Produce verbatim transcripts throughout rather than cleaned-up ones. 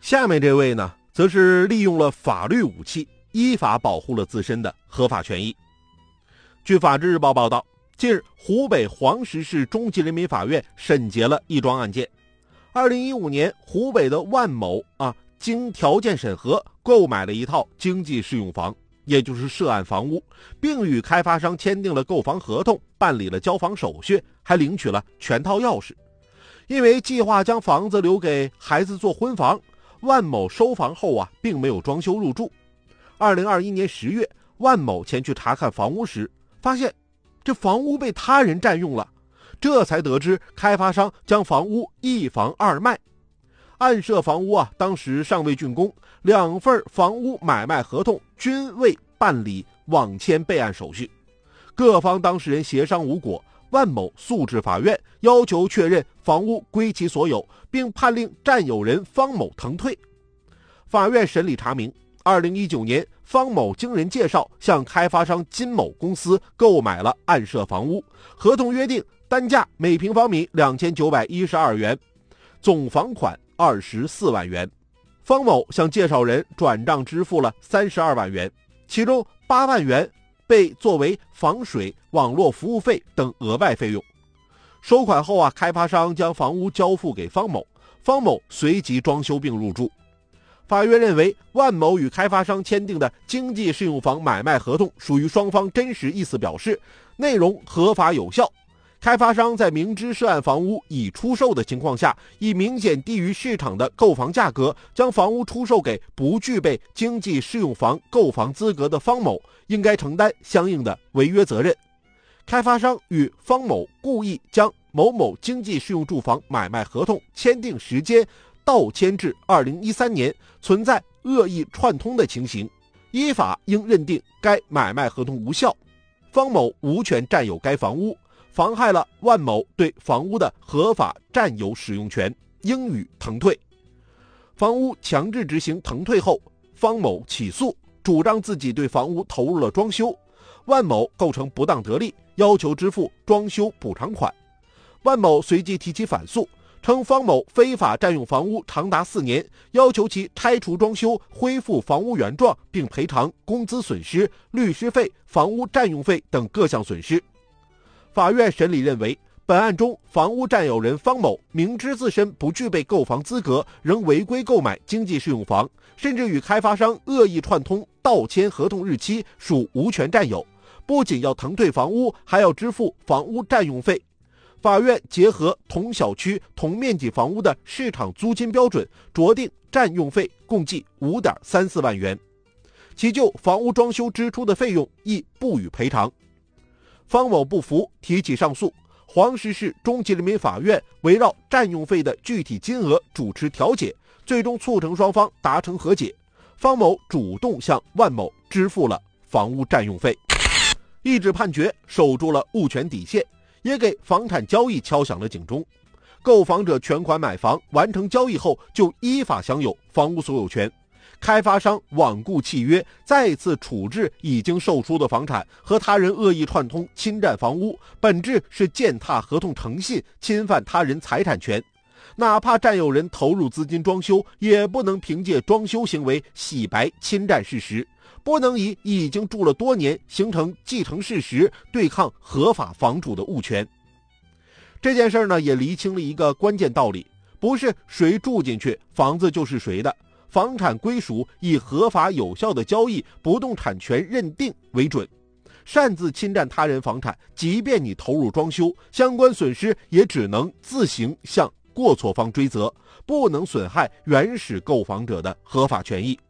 下面这位呢，则是利用了法律武器，依法保护了自身的合法权益。据法制日报报道，近日湖北黄石市中级人民法院审结了一桩案件。二零一五年，湖北的万某啊，经条件审核购买了一套经济适用房，也就是涉案房屋，并与开发商签订了购房合同，办理了交房手续，还领取了全套钥匙。因为计划将房子留给孩子做婚房，万某收房后啊，并没有装修入住。二零二一年十月，万某前去查看房屋时，发现这房屋被他人占用了，这才得知开发商将房屋一房二卖。案涉房屋啊，当时尚未竣工，两份房屋买卖合同均未办理网签备案手续，各方当事人协商无果，万某诉至法院，要求确认房屋归其所有，并判令占有人方某腾退。法院审理查明，二零一九年，方某经人介绍向开发商金某公司购买了案涉房屋，合同约定单价每平方米两千九百一十二元，总房款二十四万元。方某向介绍人转账支付了三十二万元，其中八万元被作为防水、网络服务费等额外费用。收款后啊，开发商将房屋交付给方某，方某随即装修并入住。法院认为，万某与开发商签订的经济适用房买卖合同属于双方真实意思表示，内容合法有效。开发商在明知涉案房屋已出售的情况下，以明显低于市场的购房价格将房屋出售给不具备经济适用房购房资格的方某，应该承担相应的违约责任。开发商与方某故意将某某经济适用住房买卖合同签订时间倒迁至二零一三年，存在恶意串通的情形，依法应认定该买卖合同无效，方某无权占有该房屋，妨害了万某对房屋的合法占有使用权，应予腾退。房屋强制执行腾退后，方某起诉，主张自己对房屋投入了装修，万某构成不当得利，要求支付装修补偿款。万某随即提起反诉，称方某非法占用房屋长达四年，要求其拆除装修，恢复房屋原状，并赔偿工资损失、律师费、房屋占用费等各项损失。法院审理认为，本案中房屋占有人方某明知自身不具备购房资格，仍违规购买经济适用房，甚至与开发商恶意串通倒迁合同日期，属无权占有，不仅要腾退房屋，还要支付房屋占用费。法院结合同小区同面积房屋的市场租金标准，酌定占用费共计 五点三四万元，其就房屋装修支出的费用亦不予赔偿。方某不服，提起上诉，黄石市中级人民法院围绕占用费的具体金额主持调解，最终促成双方达成和解。方某主动向万某支付了房屋占用费。一纸判决守住了物权底线，也给房产交易敲响了警钟。购房者全款买房，完成交易后就依法享有房屋所有权。开发商罔顾契约，再次处置已经售出的房产，和他人恶意串通侵占房屋，本质是践踏合同诚信，侵犯他人财产权。哪怕占有人投入资金装修，也不能凭借装修行为洗白侵占事实，不能以已经住了多年形成既成事实，对抗合法房主的物权。这件事呢，也厘清了一个关键道理，不是谁住进去房子就是谁的，房产归属以合法有效的交易、不动产权认定为准。擅自侵占他人房产，即便你投入装修，相关损失也只能自行向过错方追责，不能损害原始购房者的合法权益。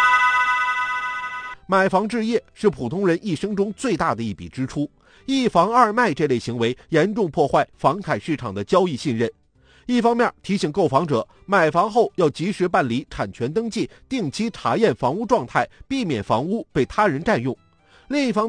买房置业是普通人一生中最大的一笔支出，一房二卖这类行为严重破坏房产市场的交易信任。一方面提醒购房者，买房后要及时办理产权登记，定期查验房屋状态，避免房屋被他人占用；另一方面